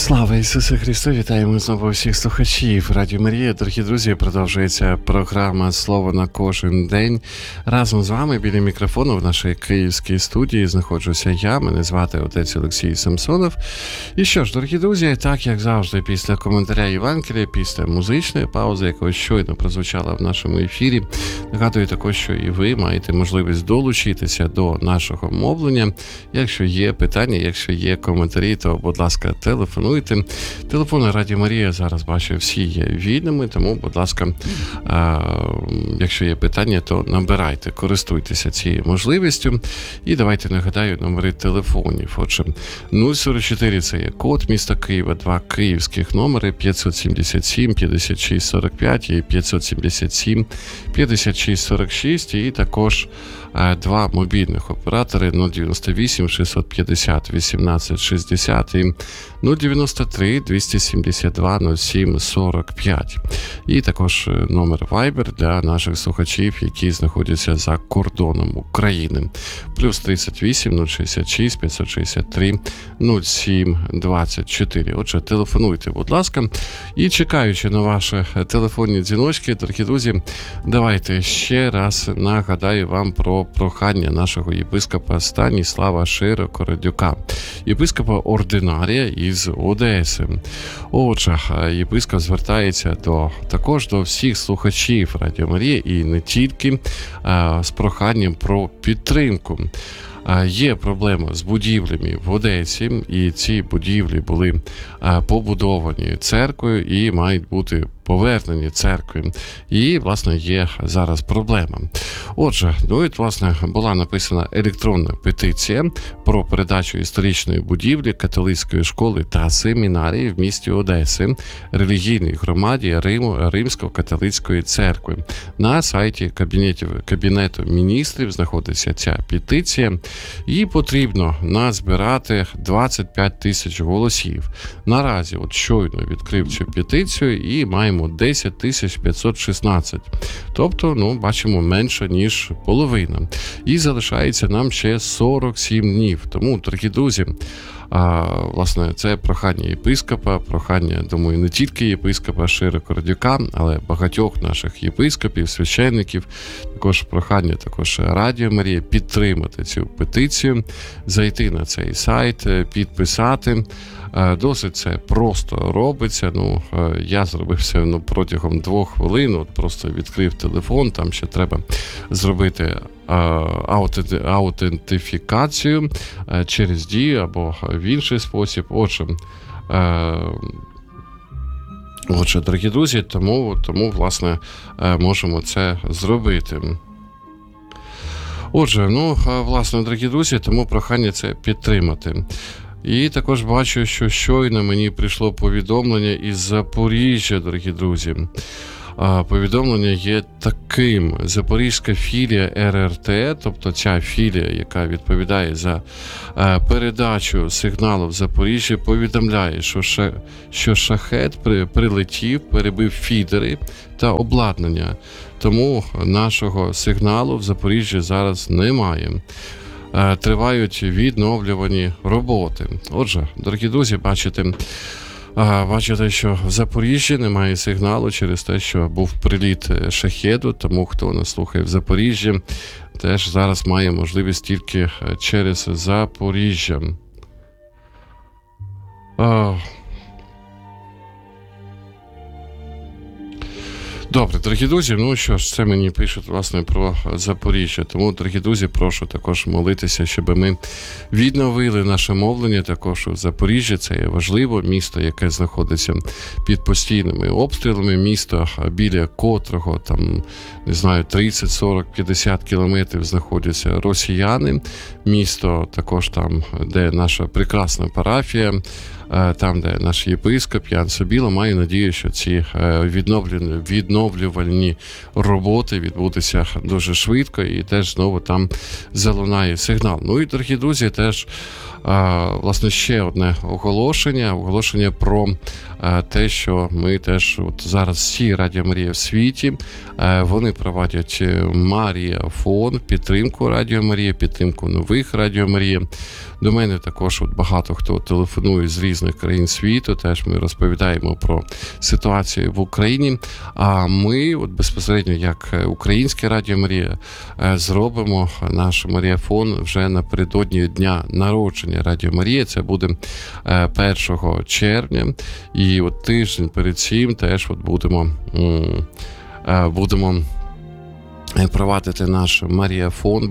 Слава Ісусу Христу! Вітаємо знову всіх слухачів Радіо Марія. Дорогі друзі, продовжується програма «Слово на кожен день». Разом з вами біля мікрофону в нашій київській студії знаходжуся я, мене звати отець Олексій Самсонов. І що ж, дорогі друзі, так як завжди, після коментаря Євангелія, після музичної паузи, яка щойно прозвучала в нашому ефірі, нагадую також, що і ви маєте можливість долучитися до нашого мовлення. Якщо є питання, якщо є коментарі, то, будь ласка, телефонуйте. Телефони Радіо Марія зараз, бачу, всі є вільними, тому, будь ласка, якщо є питання, то набирайте, користуйтеся цією можливістю. І давайте нагадаю номери телефонів. Отже, 044 – це є код міста Києва, 2 київських номери, 577 56 45 і 577 56 46, і також 2 мобільних оператори 098 650 18 60 і 093 272 07 45. І також номер Viber для наших слухачів, які знаходяться за кордоном України. Плюс 38 066 563 07 24. Отже, телефонуйте, будь ласка. І чекаючи на ваші телефонні дзвіночки, дорогі друзі, давайте ще раз нагадаю вам про прохання нашого єпископа Станіслава Широко-Радюка, єпископа ординарія із Одеси. Отже, єпископ звертається також до всіх слухачів Радіо Марія і не тільки, з проханням про підтримку. Є проблема з будівлями в Одесі, і ці будівлі були побудовані церквою і мають бути повернені церкві. І, власне, є зараз проблема. Отже, власне, була написана електронна петиція про передачу історичної будівлі католицької школи та семінарії в місті Одеси релігійній громаді Римсько-католицької церкви. На сайті Кабінету міністрів знаходиться ця петиція, і потрібно назбирати 25 тисяч голосів. Наразі щойно відкрив цю петицію і маємо 10 516. Тобто, бачимо, менше, ніж половина. І залишається нам ще 47 днів. Тому, дорогі друзі, власне, це прохання єпископа, прохання, думаю, не тільки єпископа Широко-Радюка, але багатьох наших єпископів, священників, також прохання Радіо Марія підтримати цю петицію, зайти на цей сайт, підписати. Досить це просто робиться. Я зробив це протягом 2 хвилин, просто відкрив телефон, там ще треба зробити аутентифікацію через Дію або в інший спосіб. Отже, дорогі друзі, тому, власне, можемо це зробити. Отже, власне, дорогі друзі, тому прохання це підтримати. І також бачу, що щойно мені прийшло повідомлення із Запоріжжя, дорогі друзі. Повідомлення є таким. Запорізька філія РРТ, тобто ця філія, яка відповідає за передачу сигналу в Запоріжжі, повідомляє, що шахед прилетів, перебив фідери та обладнання. Тому нашого сигналу в Запоріжжі зараз немає. Тривають відновлювані роботи. Отже, дорогі друзі, бачите, що в Запоріжжі немає сигналу через те, що був приліт шахеду, тому хто нас слухає в Запоріжжі, теж зараз має можливість тільки через Запоріжжя. Добре, дорогі друзі, що ж, це мені пишуть, власне, про Запоріжжя. Тому, дорогі друзі, прошу також молитися, щоб ми відновили наше мовлення також у Запоріжжі. Це є важливо. Місто, яке знаходиться під постійними обстрілами, місто, біля котрого, 30, 40, 50 кілометрів знаходяться росіяни. Місто також там, де наша прекрасна парафія, там, де наш єпископ Ян Собіло. Маю надію, що ці відновлені відновлювальні роботи відбудуться дуже швидко, і теж знову там залунає сигнал. Ну і, дорогі друзі, теж власне ще одне оголошення про те, що ми теж от зараз всі Радіо Марія в світі, вони проводять Маріафон, підтримку Радіо Марія, підтримку нових Радіо Марія. До мене також от багато хто телефонує з різних країн світу, теж ми розповідаємо про ситуацію в Україні. А ми от безпосередньо, як Українське Радіо Марія, зробимо наш Маріафон вже напередодні дня народження Радіо Марія. Це буде 1 червня. І от тиждень перед цим теж от будемо провадити наш Маріафон,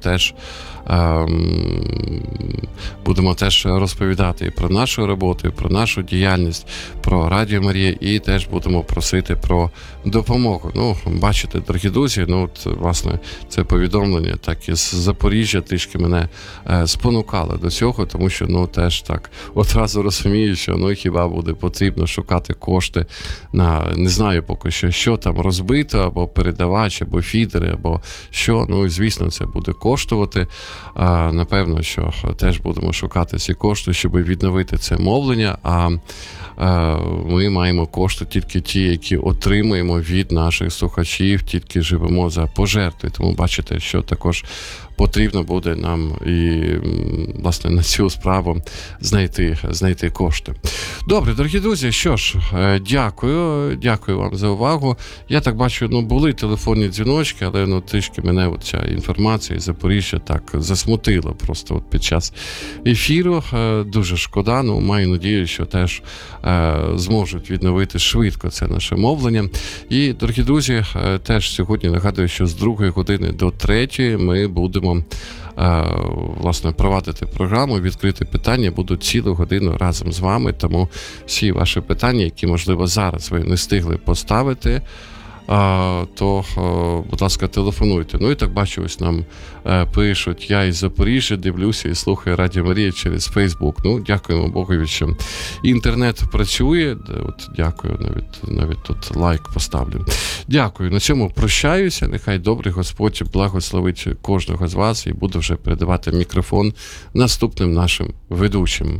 будемо теж розповідати про нашу роботу, про нашу діяльність, про Радіо Марія, і теж будемо просити про допомогу. Ну, бачите, дорогі друзі, власне, це повідомлення так із Запоріжжя трішки мене спонукало до цього, тому що, теж так одразу розумію, що, хіба буде потрібно шукати кошти на, не знаю поки що там розбито, або передавач, або фідери, або що, звісно, це буде коштувати. Напевно, що теж будемо шукати ці кошти, щоб відновити це мовлення, а ми маємо кошти тільки ті, які отримуємо від наших слухачів, тільки живемо за пожертви. Тому бачите, що також потрібно буде нам і, власне, на цю справу знайти кошти. Добре, дорогі друзі, що ж, дякую вам за увагу. Я так бачу, були телефонні дзвіночки, але трішки мене ця інформація із Запоріжжя так засмутила просто під час ефіру. Дуже шкода, маю надію, що теж зможуть відновити швидко це наше мовлення. І, дорогі друзі, теж сьогодні нагадую, що з 2 години до 3 ми будемо власне провадити програму «Відкрите питання». Буду цілу годину разом з вами, тому всі ваші питання, які, можливо, зараз ви не встигли поставити, то, будь ласка, телефонуйте. І так бачу, ось нам пишуть: я із Запоріжжя дивлюся і слухаю Радіо Марія через Фейсбук. Дякуємо Богові, що інтернет працює. От дякую, навіть тут лайк поставлю. Дякую. На цьому прощаюся. Нехай добрий Господь благословить кожного з вас, і буду вже передавати мікрофон наступним нашим ведучим.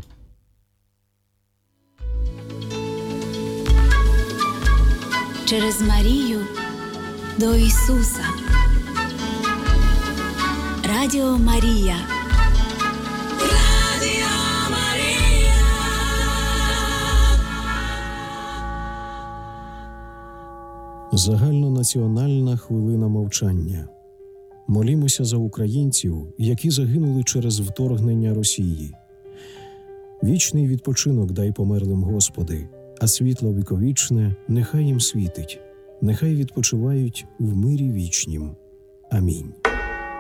Через Марію до Ісуса. Радіо Марія. Радіо Марія. Загальнонаціональна хвилина мовчання. Молімося за українців, які загинули через вторгнення Росії. Вічний відпочинок дай померлим, Господи, а світло віковічне нехай їм світить, нехай відпочивають в мирі вічнім. Амінь.